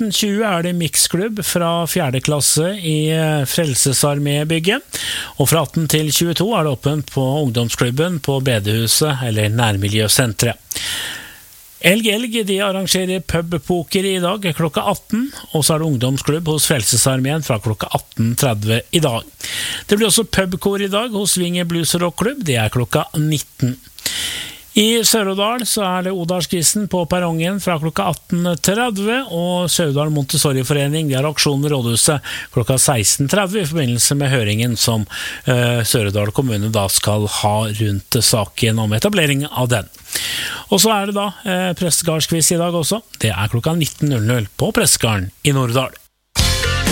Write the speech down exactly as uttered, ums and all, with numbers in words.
nitten tjue er det mixklubb fra fjerde klasse i Frelsesarmébygget, og fra atten til tjueto er det åpent på ungdomsklubben på Bedehuset eller Nærmiljøsentret. Elg Elg de arrangerer pubpoker i dag klokka atten, og så er det ungdomsklubb hos Frelsesarmeen fra klokka atten tretti i dag. Det blir også pubkor i dag hos Vinge Blues Rock Club, det er klokka nitten. I Sør-Odal så er det Odalskvisten på perrongen fra klokka atten tretti, og Sør-Odal Montessori-forening de har aksjon ved rådhuset klokka seksten tretti i forbindelse med høringen som uh, Sør-Odal kommune da skal ha rundt saken om etablering av den. Og så er det da uh, Prestegardsquiz i dag også. Det er klokka nitten på Prestegarden i Norddal.